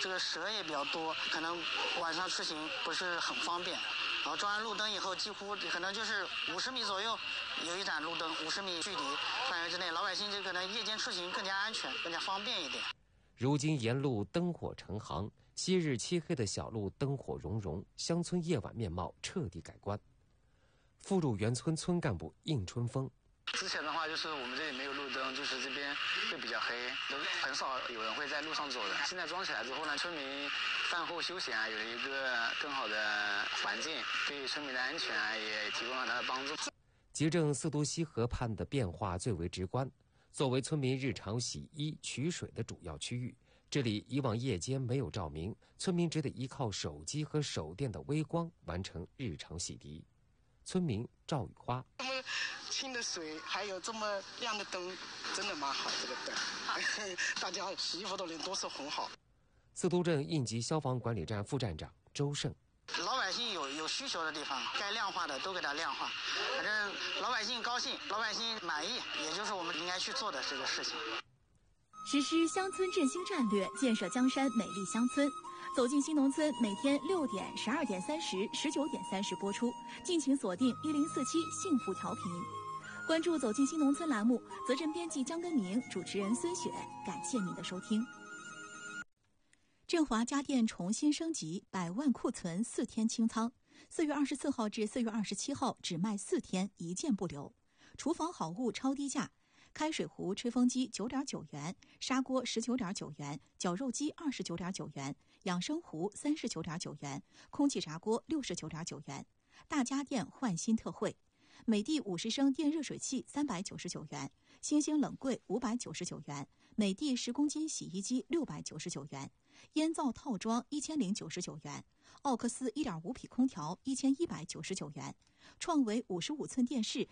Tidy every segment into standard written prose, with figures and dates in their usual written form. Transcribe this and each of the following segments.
这个蛇也比较多，可能晚上出行不是很方便。然后装完路灯以后，几乎可能就是50米左右有一盏路灯，50米距离范围之内，老百姓就可能夜间出行更加安全、更加方便一点。 如今沿路灯火成行，昔日漆黑的小路灯火融融，乡村夜晚面貌彻底改观。富入园村村干部应春风。 之前的话就是我们这里没有路灯，就是这边会比较黑，都很少有人会在路上走的。现在装起来之后呢，村民饭后休闲有了一个更好的环境，对村民的安全也提供了它的帮助。 集镇四渡溪河畔的变化最为直观。作为村民日常洗衣取水的主要区域，这里以往夜间没有照明，村民只得依靠手机和手电的微光完成日常洗涤。村民赵雨花： 这么清的水，还有这么亮的灯，真的蛮好。这个灯，大家洗衣服的人都是很好。 四渡镇应急消防管理站副站长周胜： 老百姓有需求的地方，该量化的都给它量化，反正老百姓高兴，老百姓满意，也就是我们应该去做的这个事情。 实施乡村振兴战略，建设江山美丽乡村。走进新农村，每天6点、12点30、19点30播出，敬请锁定1047幸福调频。关注走进新农村栏目，责任编辑江根明，主持人孙雪，感谢您的收听。振华家电重新升级，100万库存4天清仓，4月24号至4月27号只卖4天，1件不留。厨房好物超低价，开水壶、吹风机9.9元，砂锅19.9元，绞肉机29.9元，养生壶39.9元，空气炸锅69.9元。大家电换新特惠，美的50升电热水器399元，星星冷柜599元，美的10公斤洗衣机699元，烟灶套装1099元，奥克斯1.5匹空调1199元，创维55寸电视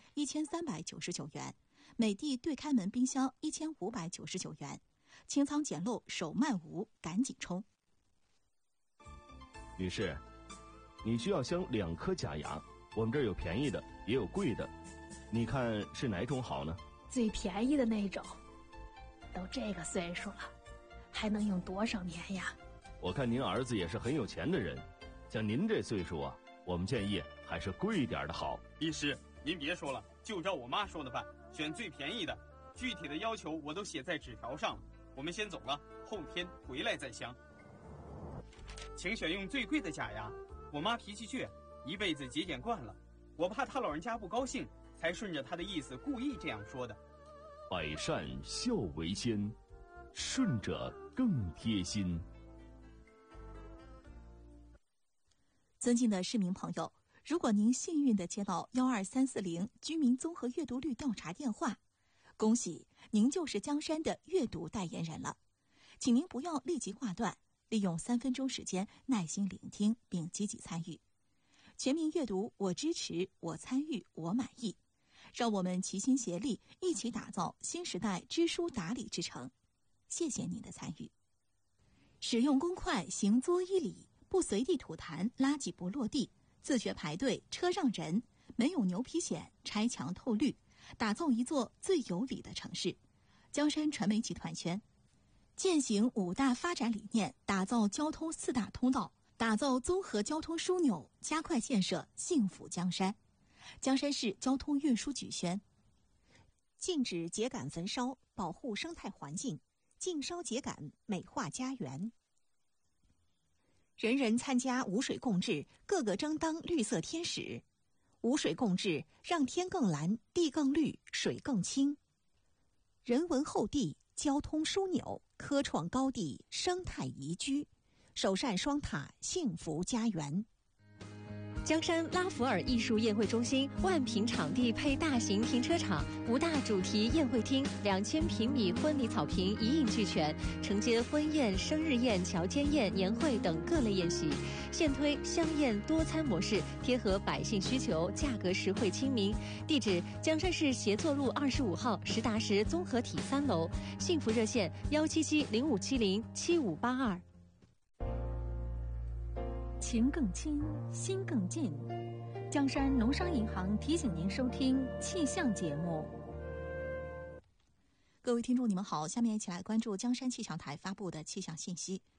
1399元，美的对开门冰箱1599元。清仓捡漏，手慢无，赶紧冲！ 女士，你需要镶2颗假牙，我们这儿有便宜的，也有贵的，你看是哪种好呢？ 最便宜的那种。都这个岁数了，还能用多少年呀？ 我看您儿子也是很有钱的人，像您这岁数啊，我们建议还是贵点的好。 医师，您别说了，就照我妈说的办，选最便宜的，具体的要求我都写在纸条上了。我们先走了，后天回来再镶。请选用最贵的假牙，我妈脾气倔，一辈子节俭惯了，我怕她老人家不高兴，才顺着她的意思故意这样说的。 百善孝为先，顺着更贴心。 尊敬的市民朋友，如果您幸运地接到12340居民综合阅读率调查电话，恭喜您就是江山的阅读代言人了。请您不要立即挂断，利用3分钟时间耐心聆听并积极参与。全民阅读，我支持，我参与，我满意。让我们齐心协力，一起打造新时代知书达理之城。谢谢您的参与。使用公筷，行作1礼，不随地吐痰，垃圾不落地，自觉排队，车让人，没有牛皮癣，拆墙透绿，打造一座最有礼的城市。江山传媒集团宣，践行5大发展理念，打造交通4大通道，打造综合交通枢纽，加快建设幸福江山。江山市交通运输局宣， 禁止秸秆焚烧，保护生态环境，禁烧秸秆，美化家园。人人参加无水共治，个个争当绿色天使。无水共治，让天更蓝，地更绿，水更清。人文厚地，交通枢纽，科创高地，生态宜居，首善双塔，幸福家园。 江山拉弗尔艺术宴会中心万平场地配大型停车场，5大主题宴会厅，2000平米婚礼草坪一应俱全，承接婚宴、生日宴、乔间宴、年会等各类宴席。现推香宴多餐模式，贴合百姓需求，价格实惠亲民。地址：江山市协作路25号实达实综合体3楼。幸福热线177-0570-7582。 情更亲，心更近。江山农商银行提醒您收听气象节目。 各位听众，你们好，下面一起来关注江山气象台发布的气象信息。